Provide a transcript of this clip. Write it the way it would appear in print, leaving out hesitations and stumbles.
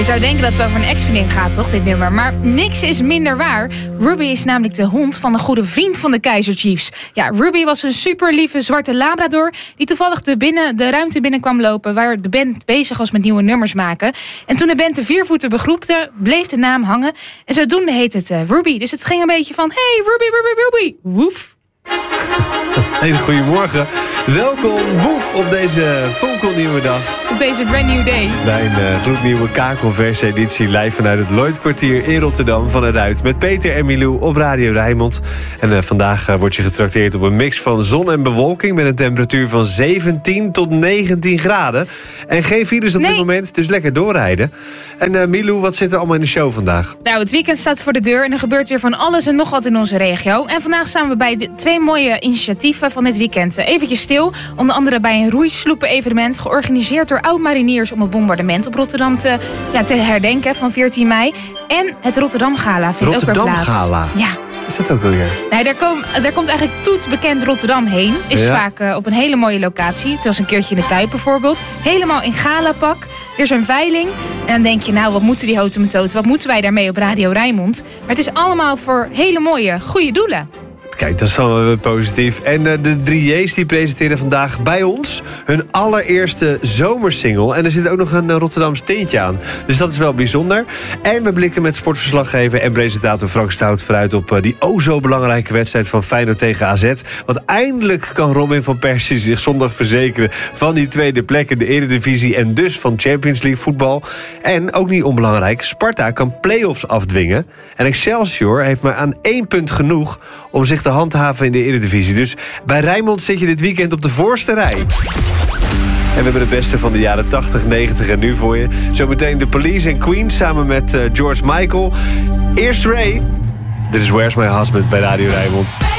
Je zou denken dat het over een ex-vriendin gaat, toch, dit nummer? Maar niks is minder waar. Ruby is namelijk de hond van een goede vriend van de Kaizer Chiefs. Ja, Ruby was een superlieve zwarte labrador die toevallig de ruimte binnen kwam lopen waar de band bezig was met nieuwe nummers maken. En toen de band de viervoeten begroepte, bleef de naam hangen. En zodoende heet het Ruby. Dus het ging een beetje van, hey, Ruby, Ruby, Ruby. Woef. Hele goedemorgen. Welkom, Woef, op deze fonkelnieuwe dag. Op deze brand new day. Bij een gloednieuwe K-Converse-editie live vanuit het Lloydkwartier in Rotterdam van eruit. Met Peter en Milou op Radio Rijnmond. En vandaag word je getrakteerd op een mix van zon en bewolking met een temperatuur van 17 tot 19 graden. En geen files op dit moment, dus lekker doorrijden. En Milou, wat zit er allemaal in de show vandaag? Nou, het weekend staat voor de deur en er gebeurt weer van alles en nog wat in onze regio. En vandaag staan we bij twee mooie initiatieven van dit weekend. Eventjes stil, onder andere bij een roeisloepen-evenement georganiseerd door oud-mariniers om het bombardement op Rotterdam te herdenken van 14 mei. En het Rotterdam Gala vindt ook weer plaats. Rotterdam Gala? Ja. Is dat ook weer? Nee, daar komt eigenlijk Toet bekend Rotterdam heen. Is vaak op een hele mooie locatie. Het was een keertje in de Kuip bijvoorbeeld. Helemaal in galapak. Er is een veiling. En dan denk je, nou, wat moeten die houten methoden? Wat moeten wij daarmee op Radio Rijnmond? Maar het is allemaal voor hele mooie, goede doelen. Kijk, dat is wel positief. En de 3J's die presenteren vandaag bij ons hun allereerste zomersingle. En er zit ook nog een Rotterdams tintje aan. Dus dat is wel bijzonder. En we blikken met sportverslaggever en presentator Frank Stout vooruit op die zo belangrijke wedstrijd van Feyenoord tegen AZ. Want eindelijk kan Robin van Persie zich zondag verzekeren van die tweede plek in de Eredivisie en dus van Champions League voetbal. En ook niet onbelangrijk, Sparta kan play-offs afdwingen. En Excelsior heeft maar aan 1 punt genoeg om zich te handhaven in de Eredivisie. Dus bij Rijnmond zit je dit weekend op de voorste rij. En we hebben het beste van de jaren 80, 90 en nu voor je. Zometeen The Police en Queen samen met George Michael. Eerst Ray. Dit is Where's My Husband bij Radio Rijnmond.